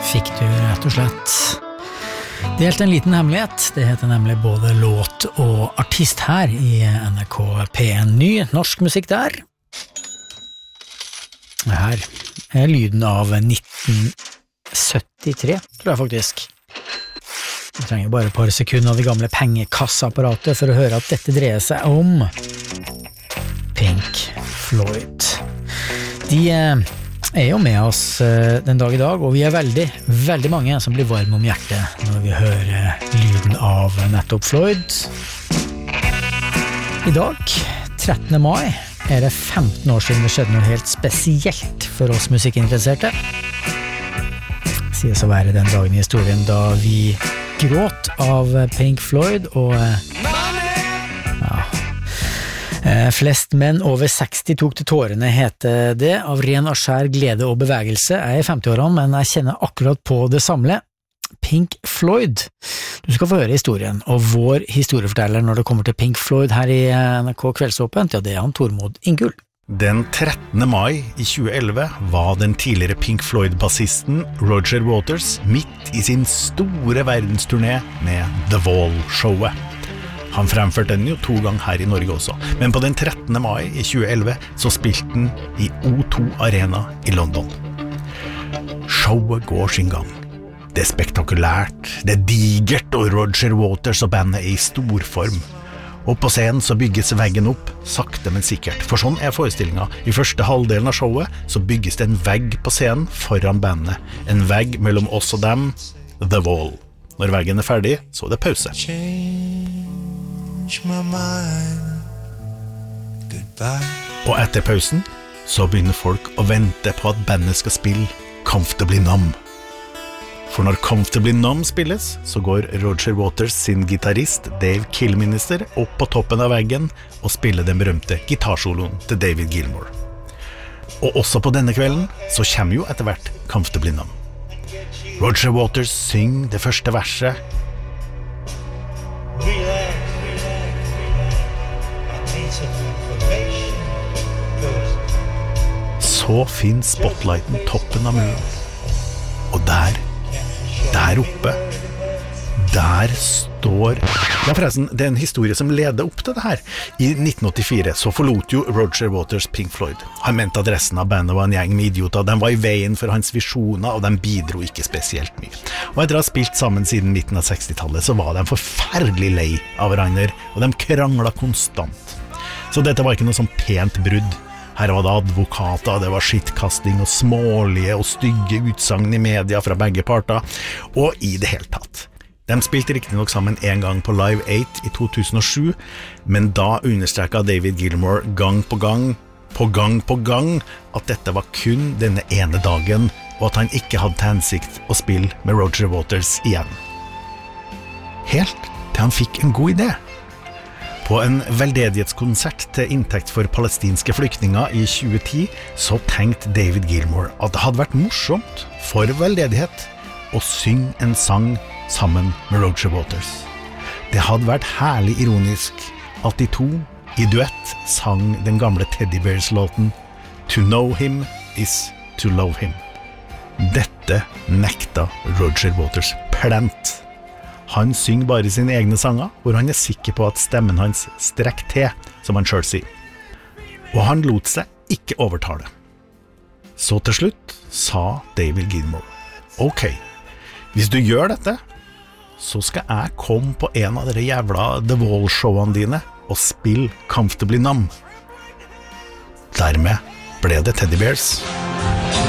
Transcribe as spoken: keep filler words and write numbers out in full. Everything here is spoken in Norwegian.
fikk du rett og slett delt en liten hemmelighet. Det heter nemlig både låt og artist her i N R K P en Ny norsk musikk der. Her er lyden av nitten syttitre, tror jeg faktisk. Vi trenger bare et par sekunder av det gamle pengekassapparatet for å høre at dette dreier seg om Pink Floyd. De er jo med oss den dag i dag, og vi er veldig, veldig mange som blir varme om hjertet når vi hører lyden av nettopp Floyd. I dag, trettende mai, er det femten år siden det skjedde noe helt spesielt for oss musikkinteresserte. Det sies å være den dagen i historien da vi gråt av Pink Floyd, og ja, flest menn over seksti tok til tårene, heter det, av ren og skjær glede og bevegelse. Jeg er i femti-årene, men jeg kjenner akkurat på det samle. Pink Floyd. Du skal få høre historien, og vår historieforteller når det kommer til Pink Floyd her i N R K Kveldsåpent, ja, det er han Tormod Ingull. Den trettende mai i tjueelleve var den tidligere Pink Floyd-bassisten Roger Waters midt i sin store verdensturné med The Wall-showet. Han fremførte den jo to ganger her i Norge også, men på den trettende mai i tjueelleve så spilte den i O to Arena i London. Showet går sin gang. Det er spektakulært, det er digert, og Roger Waters og bandet er i stor form. Og på scenen så bygges veggen opp, sakte men sikkert. For sånn er forestillingen. I første halvdelen av showet så bygges det en vegg på scenen foran bandet. En vegg mellom oss og dem, The Wall. Når veggen er ferdig, så er det pause. Og etter pausen så begynner folk å vente på at bandet skal spille Comfortably Numb. For når Comfortably Numb spilles, så går Roger Waters sin gitarist Dave Kilminster opp på toppen av veggen og spiller den berømte gitarsoloen til David Gilmour. Og også på denne kvelden så kommer jo etter hvert Comfortably Numb. Roger Waters synger det første verset. Så finner spotlighten toppen av muren. Og der Der oppe, der står... Ja, forresten, det er en historie som leder opp til det her. I nitten åttifire så forlot jo Roger Waters Pink Floyd. Han mente at resten av bandet var en gjeng med idioter. De var i veien for hans visjoner, og de bidro ikke spesielt mye. Og etter å ha spilt sammen siden midten av sekstitallet, så var de forferdelig lei av hverandre, og de kranglet konstant. Så dette var ikke noe sånn pent brudd. Her var det advokater, det var skittkasting og smålige og stygge utsagn i media fra begge parter, og i det hele tatt. De spilte riktig nok sammen en gang på Live eight i to tusen og sju, men da understreket David Gilmour gang på gang, på gang på gang, at dette var kun denne ene dagen, og at han ikke hadde til hensikt å spille med Roger Waters igjen. Helt til han fikk en god idé. På en veldedighetskonsert til inntekt for palestinske flyktninger i tjueti så tenkte David Gilmour at det hadde vært morsomt for veldedighet å synge en sang sammen med Roger Waters. Det hadde vært herlig ironisk at de to i duett sang den gamle Teddy Bears-låten To know him is to love him. Dette nekta Roger Waters plent. Han synger bare sine egne sanger, hvor han er sikker på at stemmen hans strekker til, som han selv sier. Og han lot seg ikke overtale. Så til slutt sa David Gilmour, ok, hvis du gjør dette, så skal jeg komme på en av dere jævla The Wall-showene dine og spille Comfortably Numb. Dermed ble det Teddy Bears.